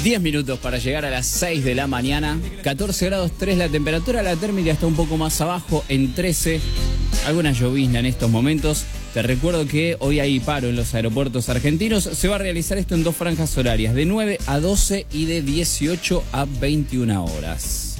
10 minutos para llegar a las 6 de la mañana. 14 grados 3 la temperatura, la térmica está un poco más abajo, en 13. Alguna llovizna en estos momentos. Te recuerdo que hoy hay paro en los aeropuertos argentinos. Se va a realizar esto en dos franjas horarias, de 9 a 12 y de 18 a 21 horas.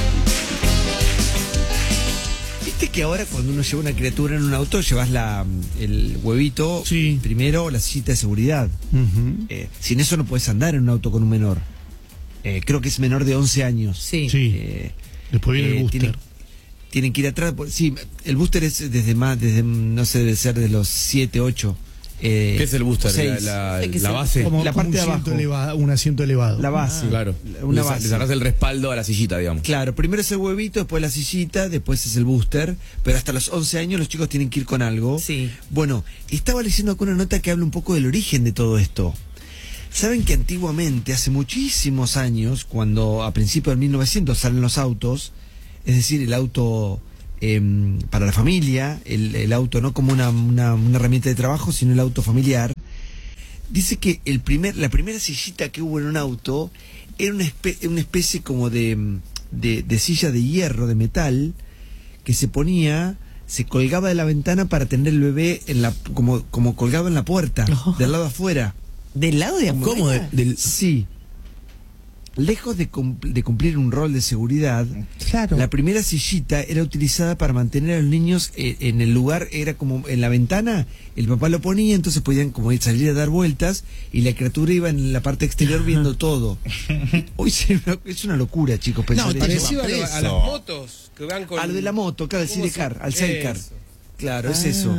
Viste que ahora cuando uno lleva una criatura en un auto, llevas el huevito primero o la sillita de seguridad. Sin eso no puedes andar en un auto con un menor. Creo que es menor de 11 años. Después viene el booster. Tienen que ir atrás. Sí, el booster es desde no sé, debe ser de los 7, 8. ¿Qué es el booster? La base. Como la parte de abajo. Un asiento elevado. La base. Claro. Una base. Le sacás el respaldo a la sillita, digamos. Claro, primero es el huevito, después la sillita, después es el booster. Pero hasta los 11 años los chicos tienen que ir con algo. Sí. Bueno, estaba leyendo acá una nota que habla un poco del origen de todo esto. Saben que antiguamente, hace muchísimos años, cuando a principios del 1900 salen los autos, es decir, el auto para la familia, el auto no como una herramienta de trabajo, sino el auto familiar. Dice que la primera sillita que hubo en un auto era una especie como de silla de hierro, de metal, que se colgaba de la ventana para tener el bebé como colgado en la puerta, del lado afuera. ¿Del lado de afuera? ¿Cómo? Sí. Lejos de cumplir un rol de seguridad, la primera sillita era utilizada para mantener a los niños en el lugar, era como en la ventana, el papá lo ponía, entonces podían como salir a dar vueltas y la criatura iba en la parte exterior viendo todo. Hoy es una locura, chicos. No, parecido a las motos que van con... A lo de la moto, claro, al sidecar, al sidecar. Claro, es eso.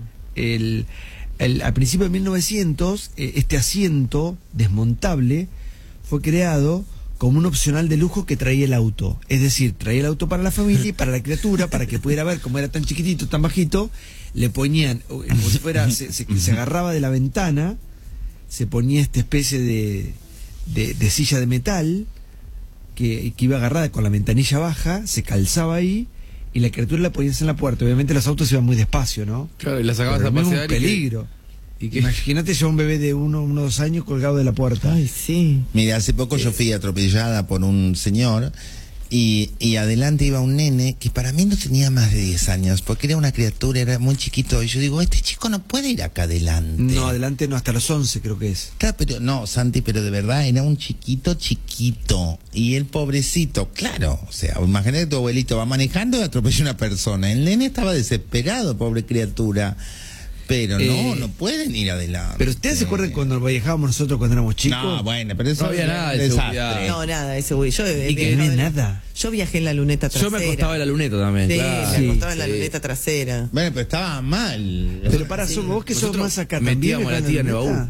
Al principio de 1900, este asiento desmontable fue creado como un opcional de lujo que traía el auto. Es decir, traía el auto para la familia y para la criatura, para que pudiera ver cómo era tan chiquitito, tan bajito, le ponían, como si fuera, se agarraba de la ventana, se ponía esta especie de silla de metal que iba agarrada con la ventanilla baja, se calzaba ahí, y la criatura la ponías en la puerta. Obviamente los autos iban muy despacio, ¿no? Claro, y la sacabas a Pero pasear un peligro. Imagínate ya un bebé de 1 o 2 años colgado de la puerta. Ay, sí. Mira, hace poco yo fui atropellada por un señor y adelante iba un nene que para mí no tenía más de 10 años, porque era una criatura, era muy chiquito, y yo digo, este chico no puede ir acá adelante. No, adelante no, hasta los 11 creo que es. Claro, pero no, Santi, pero de verdad era un chiquito, y el pobrecito, claro, o sea, imagínate que tu abuelito va manejando y atropella a una persona, el nene estaba desesperado, pobre criatura. Pero no pueden ir adelante. Pero ustedes se acuerdan cuando viajábamos nosotros cuando éramos chicos. No, bueno, pero eso no había nada de seguridad. No, nada de seguridad. Y que no nada. Yo viajé en la luneta trasera. Yo me acostaba en la luneta también. Sí, claro. me acostaba en la luneta trasera. Bueno, pero estaba mal. Pero para vos que sos más acá también. Metíamos a la tía en el baúl.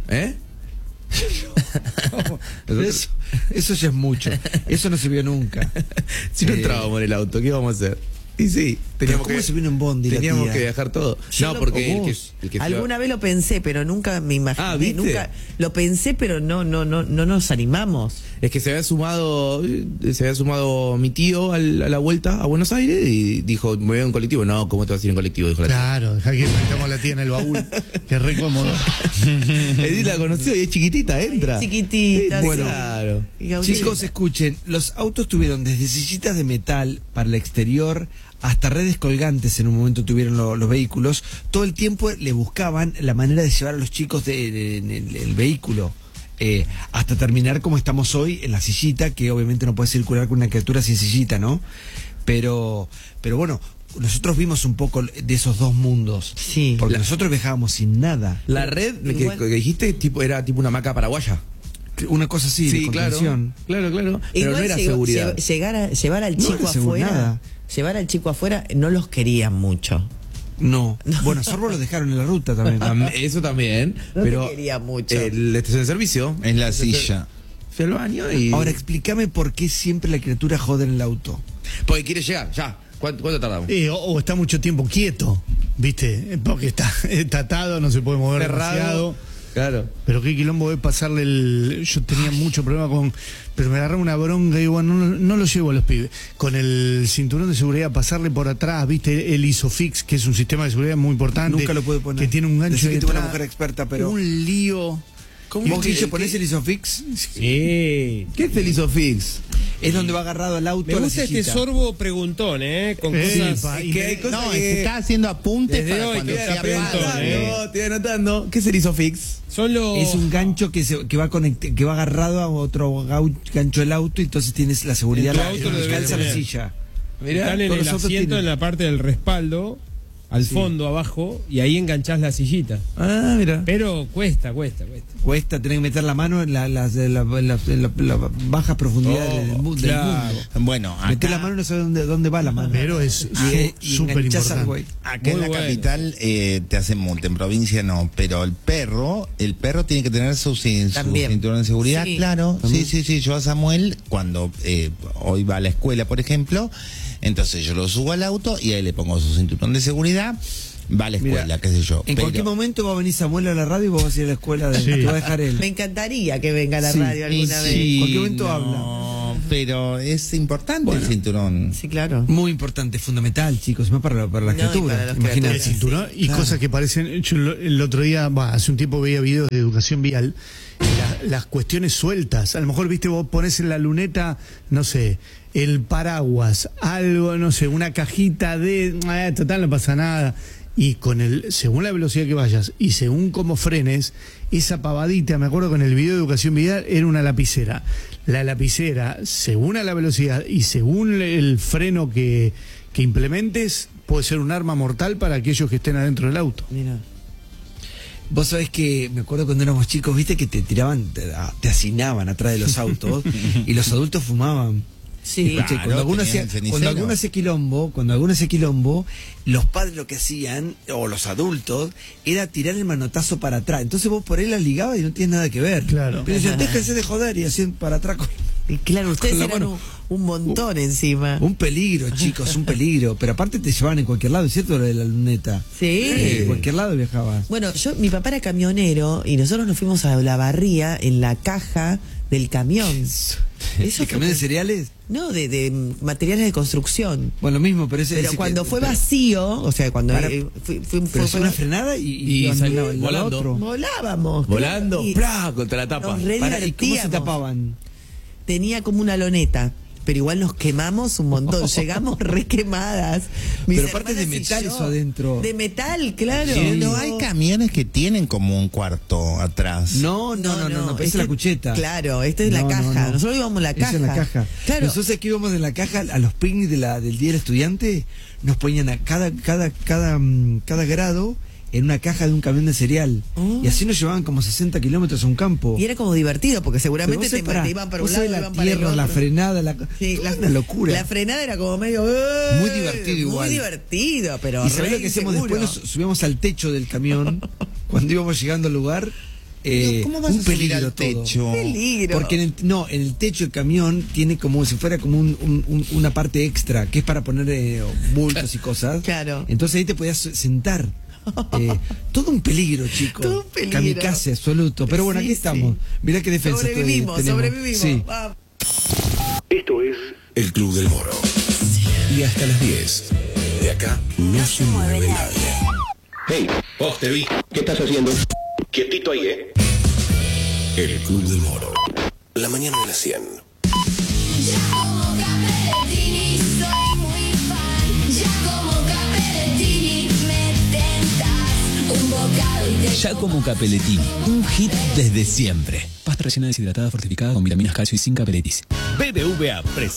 Eso ya es mucho. Eso no se vio nunca. Si no entrábamos en el auto, ¿qué íbamos a hacer? Y sí, ¿cómo se vino en bondi la teníamos tía? que viajar todo. Yo no, porque el que alguna vez lo pensé, pero nunca me imaginé. ¿viste? Nunca lo pensé, pero no nos animamos. Es que se había sumado mi tío a la vuelta a Buenos Aires y dijo, me voy en colectivo. No, ¿cómo te vas a ir en colectivo? Dijo la tía. Claro, deja que metamos a la tía en el baúl, que es re cómodo. Edith la conoció y es chiquitita, entra. Chiquitita. Bueno, claro. Chicos, escuchen, los autos tuvieron desde sillitas de metal para el exterior hasta redes colgantes. En un momento tuvieron los vehículos. Todo el tiempo le buscaban la manera de llevar a los chicos el vehículo, hasta terminar como estamos hoy en la sillita, que obviamente no puede circular con una criatura sin sillita, ¿no? Pero bueno, nosotros vimos un poco de esos dos mundos. Sí. Porque nosotros viajábamos sin nada. La red que dijiste era tipo una hamaca paraguaya. Una cosa así, de contención. Claro. Pero igual no era seguridad. Llevar al chico afuera. Llevar al chico afuera no los querían mucho. No. Bueno, a Sorbo lo dejaron en la ruta también. Eso también. No pero te quería mucho. La estación de servicio. En la silla. Fui al baño y... Ahora, explícame por qué siempre la criatura jode en el auto. Porque quiere llegar, ya. ¿Cuánto tardamos? O está mucho tiempo quieto, ¿viste? Porque está atado, no se puede mover demasiado. Claro. Pero qué quilombo es pasarle yo tenía mucho problema pero me agarré una bronca y digo, bueno, no lo llevo a los pibes. Con el cinturón de seguridad, pasarle por atrás, ¿viste? El ISOFIX, que es un sistema de seguridad muy importante. Nunca lo puede poner. Que tiene un gancho de detrás. una mujer experta, pero... Un lío. ¿Vos, Guille, ponés el Isofix? Sí. ¿Qué es el Isofix? Es donde va agarrado el auto. Me a la gusta este sillita. sorbo preguntón, con cosas. que hay cosas No, que está haciendo apuntes Desde para hoy cuando queda sea preguntón, padre. Estoy anotando. ¿Qué es el Isofix? Son los. Es un gancho que va que va agarrado a otro gancho del auto y entonces tienes la seguridad. En tu auto lo debes calza la tener. silla. Están en todos el los autos asiento, tienen. en la parte del respaldo, al fondo, abajo, y ahí enganchás la sillita. Ah, mira. Pero cuesta. Cuesta tener que meter la mano en la baja profundidad del mundo. claro. Bueno, Meter la acá, mano y no sabe dónde va la mano. Pero es Y súper enganchás al importante. güey. acá en Muy la bueno. capital te hacen multa, en provincia no, pero el perro tiene que tener su También. cinturón de seguridad, Sí. claro. Sí. Yo a Samuel, cuando hoy va a la escuela, por ejemplo, entonces yo lo subo al auto y ahí le pongo su cinturón de seguridad, va a la escuela, Mira, qué sé yo. En pero- cualquier momento va a venir Samuel a la radio y vos vas a ir a la escuela te va a dejar él. Me encantaría que venga a la Sí. radio alguna vez. En cualquier momento no, pero es importante el cinturón. Sí, claro. Muy importante, fundamental, chicos, más para la No, y criatura. para las Imagínate. El cinturón y Claro. cosas que parecen. Yo el otro día, hace un tiempo veía videos de educación vial, las cuestiones sueltas. A lo mejor, viste, vos pones en la luneta, no sé, el paraguas, algo, no sé, una cajita de. Total, no pasa nada. Y según la velocidad que vayas y según cómo frenes, esa pavadita, me acuerdo con el video de educación vial, era una lapicera. La lapicera, según a la velocidad y según el freno que implementes, puede ser un arma mortal para aquellos que estén adentro del auto. Mira. Vos sabés que me acuerdo cuando éramos chicos, viste que te tiraban, te hacinaban atrás de los autos y los adultos fumaban. Sí. Escuché, Claro, cuando alguno tenían hacía, cenicero. cuando alguno hacía quilombo, los padres lo que hacían, o los adultos, era tirar el manotazo para atrás. Entonces vos por ahí la ligabas y no tienes nada que ver. Claro. Pero decían, déjense de joder y hacían para atrás con... Y claro, ustedes Con la eran mano. un montón encima. Un peligro, chicos, un peligro. Pero aparte te llevaban en cualquier lado, ¿es cierto? Lo de la luneta. Sí. En cualquier lado viajabas. Bueno, mi papá era camionero y nosotros nos fuimos a la barría en la caja del camión. ¿Eso camión de cereales? No, de materiales de construcción. Bueno, lo mismo, pero ese... Pero ese cuando que- fue vacío, o sea, cuando Para- fue Pero una frenada y Y salió al volando. otro. volábamos. Volando, Y ¡plá! Contra la tapa. nos re Para, ¿y cómo se divertíamos. tapaban? Tenía como una loneta. Pero igual nos quemamos un montón, llegamos re quemadas. Mis Pero aparte de hermanas y metal yo. eso adentro. De metal, claro. No hay camiones que tienen como un cuarto atrás. No, esa es la cucheta. Claro, esta es la No, caja. no, no. Nosotros íbamos en la caja. Esa es la caja. Claro. Nosotros aquí íbamos en la caja a los picnics del Día del Estudiante, nos ponían a cada grado en una caja de un camión de cereal. Oh. Y así nos llevaban como 60 kilómetros a un campo. Y era como divertido, porque Pero seguramente vos sabés, te iban para un vos lado, sabés la iban para el tierra, otro. la frenada, Sí, una locura. La frenada era como medio... Muy divertido igual. Muy divertido, pero ¿Y sabés lo que hacíamos inseguro. después? Nos subíamos al techo del camión cuando íbamos llegando al lugar. Pero ¿cómo vas un a subir peligro al todo. techo? Peligro. Porque en el techo del camión tiene como si fuera como una parte extra, que es para poner bultos y cosas. Claro. Entonces ahí te podías sentar. Todo un peligro, chicos. Todo un peligro. Kamikaze absoluto. Pero bueno, Sí, aquí estamos. Mirá qué defensa Sobrevivimos, tenemos. sobrevivimos. Sí. Vamos. Esto es El Club del Moro. Y hasta las 10. De acá no se mueve nadie. Hey, vos te vi. ¿Qué estás haciendo? Quietito ahí, El Club del Moro. La mañana de las 100. Ya como Capellettini soy muy fan. Ya como Capellettini me tentas. Un bocado y te Giacomo Capellettini, un hit desde siempre. Pasta rellena deshidratada fortificada con vitaminas, calcio y zinc Capelletis. BBVA